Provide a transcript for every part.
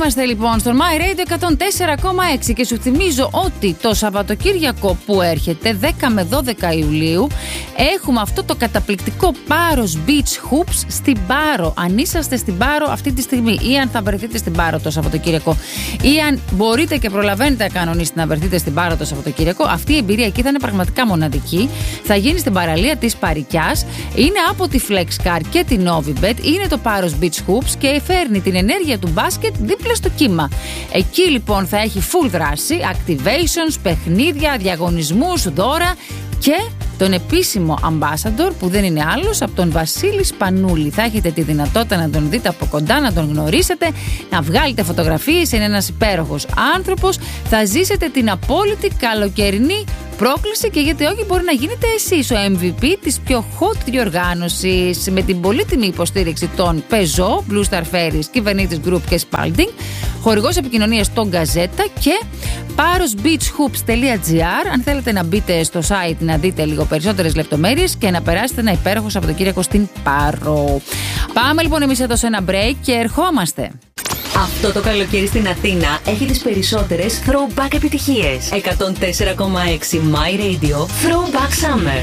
Είμαστε λοιπόν στον My Radio 104,6 και σου θυμίζω ότι το Σαββατοκύριακο που έρχεται 10 με 12 Ιουλίου έχουμε αυτό το καταπληκτικό Πάρος Beach Hoops στην Πάρο. Αν είσαστε στην Πάρο αυτή τη στιγμή ή αν θα βρεθείτε στην Πάρο το Σαββατοκύριακο ή αν μπορείτε και προλαβαίνετε να κανονίσετε να βρεθείτε στην Πάρο το Σαββατοκύριακο, αυτή η εμπειρία εκεί θα είναι πραγματικά μοναδική. Θα γίνει στην παραλία της Παρικιάς. Είναι από τη FlexCar και την Novibet. Είναι το Πάρος Beach Hoops και φέρνει την ενέργεια του μπάσκετ δίπλα στο κύμα. Εκεί λοιπόν θα έχει full δράση, activations, παιχνίδια, διαγωνισμούς, δώρα και τον επίσημο ambassador που δεν είναι άλλος από τον Βασίλη Σπανούλη. Θα έχετε τη δυνατότητα να τον δείτε από κοντά, να τον γνωρίσετε, να βγάλετε φωτογραφίες. Είναι ένας υπέροχος άνθρωπος. Θα ζήσετε την απόλυτη καλοκαιρινή πρόκληση και γιατί όχι μπορεί να γίνετε εσείς ο MVP της πιο hot διοργάνωσης με την πολύτιμη υποστήριξη των Peugeot, Blue Star Ferries, Κυβερνήτης Group και Spalding, χορηγός επικοινωνίας των Gazetta και parosbeachhoops.gr. Αν θέλετε να μπείτε στο site να δείτε λίγο περισσότερες λεπτομέρειες και να περάσετε ένα υπέροχο Σαββατοκύριακο στην Πάρο. Πάμε λοιπόν εμείς εδώ σε ένα break και ερχόμαστε. Αυτό το καλοκαίρι στην Αθήνα έχει τις περισσότερες throwback επιτυχίες. 104,6 My Radio Throwback Summer.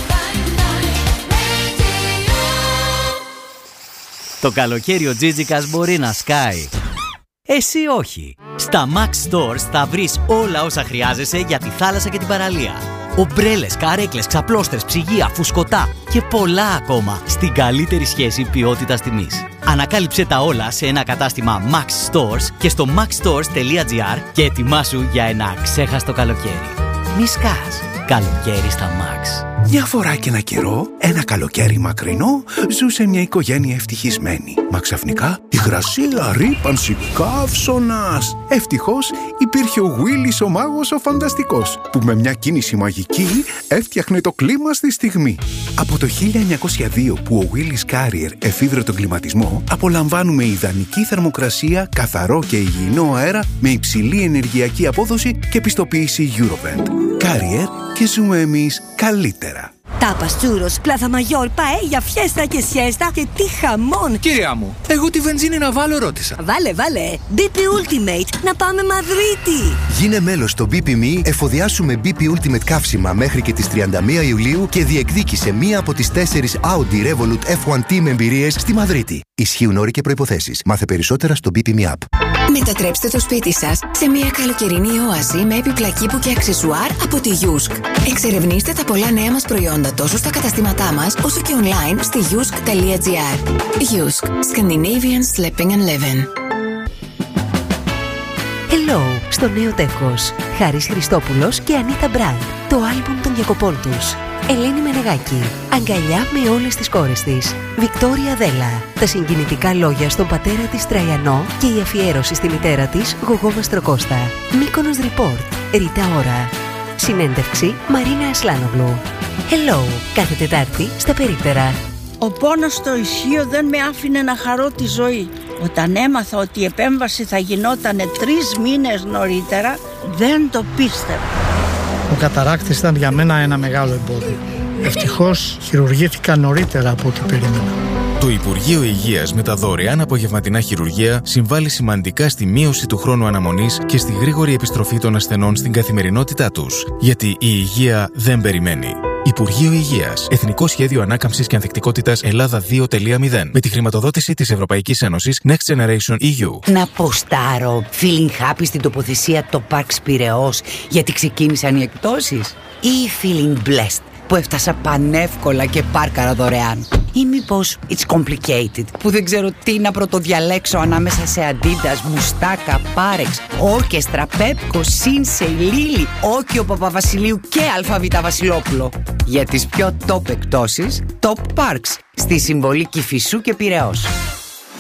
Το καλοκαίρι ο Τζίτζικας μπορεί να σκάει. Εσύ όχι. Στα Max Stores θα βρεις όλα όσα χρειάζεσαι για τη θάλασσα και την παραλία. Ομπρέλες, καρέκλες, ξαπλώστρες, ψυγεία, φουσκωτά και πολλά ακόμα στην καλύτερη σχέση ποιότητας-τιμής. Ανακάλυψε τα όλα σε ένα κατάστημα Max Stores και στο maxstores.gr και ετοιμάσου για ένα αξέχαστο καλοκαίρι. Μη σκάς. Καλοκαίρι στα Max. Μια φορά και ένα καιρό, ένα καλοκαίρι μακρινό, ζούσε μια οικογένεια ευτυχισμένη. Μα ξαφνικά υγρασία, ρύπανση, καύσωνας. Ευτυχώς υπήρχε ο Willis ο μάγος ο φανταστικός, που με μια κίνηση μαγική έφτιαχνε το κλίμα στη στιγμή. Από το 1902 που ο Willis Carrier εφήβρε τον κλιματισμό, απολαμβάνουμε ιδανική θερμοκρασία, καθαρό και υγιεινό αέρα με υψηλή ενεργειακή απόδοση και πιστοποίηση Eurovent. Carrier και ζούμε εμείς καλύτερα. Τάπας, τσούρος, πλάθα μαγιόρ, παέλια, φιέστα και σιέστα και τι χαμόν! Κυρία μου, εγώ τη βενζίνη να βάλω ρώτησα. Βάλε, BP Ultimate, να πάμε Μαδρίτη! Γίνε μέλος στο BP.me, εφοδιάσουμε BP Ultimate καύσιμα μέχρι και τις 31 Ιουλίου και διεκδίκησε μία από τις 4 Audi Revolut F1 Team εμπειρίες στη Μαδρίτη. Ισχύουν όροι και προϋποθέσεις. Μάθε περισσότερα στο BP.me app. Μετατρέψτε το σπίτι σας σε μια καλοκαιρινή όαση με έπιπλα κήπου και αξεσουάρ από τη Yusk. Εξερευνήστε τα πολλά νέα μας προϊόντα τόσο στα καταστήματά μας όσο και online στη yusk.gr. Yusk. Scandinavian Sleeping and Living. Hello στο νέο τεύχος. Χάρης Χριστόπουλος και Ανίτα Μπραντ. Το άλμπουμ των διακοπών τους. Ελένη Μενεγάκη. Αγκαλιά με όλες τις κόρες της. Βικτόρια Δέλα. Τα συγκινητικά λόγια στον πατέρα της Τραϊανό και η αφιέρωση στη μητέρα της Γογό Μαστροκώστα. Μύκονος Report. Ρίτα Ώρα. Συνέντευξη Μαρίνα Ασλάνογλου. Hello. Κάθε Τετάρτη στα περίπτερα. Ο πόνος στο ισχύο δεν με άφηνε να χαρώ τη ζωή. Όταν έμαθα ότι η επέμβαση θα γινότανε 3 μήνες νωρίτερα, δεν το πίστευα. Ο καταράκτης ήταν για μένα ένα μεγάλο εμπόδιο. Ευτυχώς χειρουργήθηκα νωρίτερα από ό,τι περίμενα. Το Υπουργείο Υγείας με τα δωρεάν απογευματινά χειρουργεία συμβάλλει σημαντικά στη μείωση του χρόνου αναμονής και στη γρήγορη επιστροφή των ασθενών στην καθημερινότητά τους. Γιατί η υγεία δεν περιμένει. Υπουργείο Υγείας. Εθνικό Σχέδιο Ανάκαμψης και Ανθεκτικότητας Ελλάδα 2.0. Με τη χρηματοδότηση της Ευρωπαϊκής Ένωσης Next Generation EU. Να ποστάρω feeling happy στην τοποθεσία το Parks Πειραιώς γιατί ξεκίνησαν οι εκπτώσεις. Ή feeling blessed που έφτασα πανεύκολα και πάρκαρα δωρεάν. Ή μήπως it's complicated που δεν ξέρω τι να πρωτοδιαλέξω ανάμεσα σε Adidas, Μουστάκα, Πάρεξ, Όρκεστρα, Πέπκο, Σίνσεϊ, Λίλι, Όκιο Παπαβασιλείου και Αλφαβήτα Βασιλόπουλο. Για τις πιο top εκπτώσεις, Top Parks στη Συμβολή Κηφισού και Πειραιώς.